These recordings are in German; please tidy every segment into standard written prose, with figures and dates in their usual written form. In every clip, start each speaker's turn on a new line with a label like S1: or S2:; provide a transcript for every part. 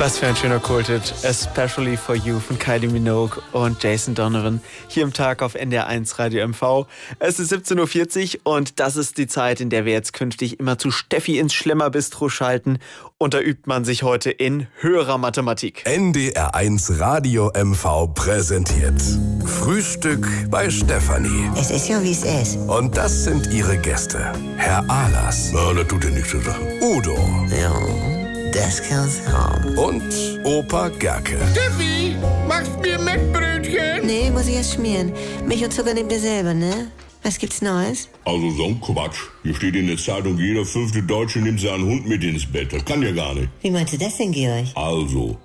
S1: Was für ein schöner Kulthit. Especially for You von Kylie Minogue und Jason Donovan. Hier im Tag auf NDR1 Radio MV. Es ist 17.40 Uhr und das ist die Zeit, in der wir jetzt künftig immer zu Steffi ins Schlemmerbistro schalten. Und da übt man sich heute in höherer Mathematik.
S2: NDR1 Radio MV präsentiert Frühstück bei Stefanie.
S3: Es ist ja, wie es ist.
S2: Und das sind ihre Gäste. Herr Ahlers.
S4: Na, das tut ja nichts zur Sache.
S2: Udo.
S3: Ja, das kann's haben.
S2: Und Opa Gerke.
S5: Steffi, machst mir Mettbrötchen?
S3: Nee, muss ich erst schmieren. Milch und Zucker nehmt ihr selber, ne? Was gibt's Neues?
S4: Also so ein Quatsch. Hier steht in der Zeitung, jeder 5. Deutsche nimmt seinen Hund mit ins Bett. Das kann ja gar nicht.
S3: Wie meinst du das denn, Georg?
S4: Also,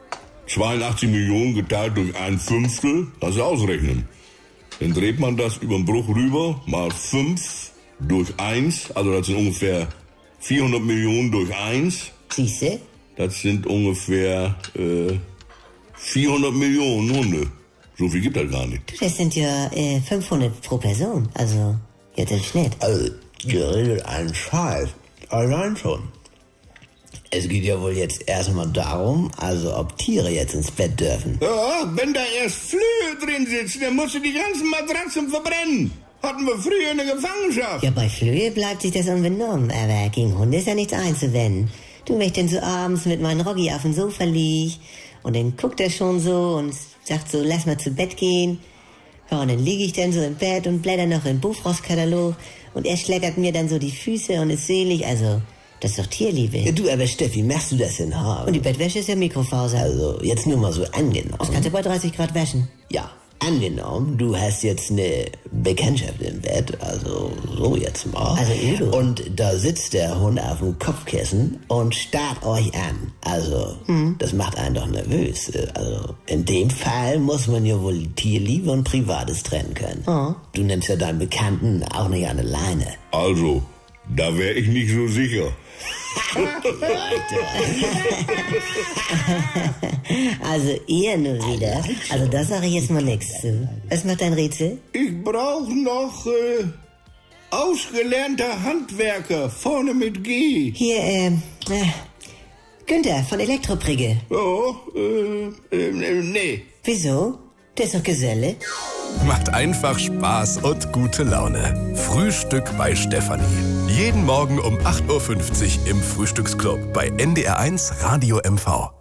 S4: 82 Millionen geteilt durch 1/5, das ausrechnen. Dann dreht man das über den Bruch rüber, mal 5 durch 1, also das sind ungefähr 400 Millionen durch 1.
S3: Siehste?
S4: Das sind ungefähr 400 Millionen Hunde. So viel gibt das gar nicht.
S3: Das sind ja 500 pro Person. Also, jetzt im Schnitt.
S6: Also, ihr redet einen Scheiß. Allein schon. Es geht ja wohl jetzt erstmal darum, also ob Tiere jetzt ins Bett dürfen.
S4: Ja, wenn da erst Flöhe drin sitzen, dann musst du die ganzen Matratzen verbrennen. Hatten wir früher in der Gefangenschaft.
S3: Ja, bei Flöhe bleibt sich das unbenommen. Aber gegen Hunde ist ja nichts einzuwenden. Du, wenn ich denn so abends mit meinem Roggi auf dem Sofa lieg und dann guckt er schon so und sagt so, lass mal zu Bett gehen. Ja, und dann liege ich dann so im Bett und blätter noch im Buchfrostkatalog und er schlägert mir dann so die Füße und ist selig. Also, das ist doch Tierliebe.
S6: Ja, du, aber Steffi, machst du das in Haar?
S3: Und die Bettwäsche ist ja Mikrofaser.
S6: Also, jetzt nur mal so angenommen.
S3: Das kannst du bei 30 Grad waschen.
S6: Ja, angenommen, du hast jetzt eine Bekanntschaft im Bett, also so jetzt mal.
S3: Also Udo.
S6: Und da sitzt der Hund auf dem Kopfkissen und starrt euch an. Also, das macht einen doch nervös. Also, in dem Fall muss man ja wohl Tierliebe und Privates trennen können.
S3: Oh.
S6: Du nimmst ja deinen Bekannten auch nicht an der Leine.
S4: Also, da wäre ich nicht so sicher.
S3: Also ihr nur wieder. Also das sage ich jetzt mal nichts zu. Was macht dein Rätsel?
S4: Ich brauche noch ausgelernter Handwerker, vorne mit G.
S3: Hier, Günther von Elektroprigge.
S4: Ja, nee.
S3: Wieso? Der ist doch Geselle.
S2: Macht einfach Spaß und gute Laune. Frühstück bei Stefanie. Jeden Morgen um 8.50 Uhr im Frühstücksclub bei NDR1 Radio MV.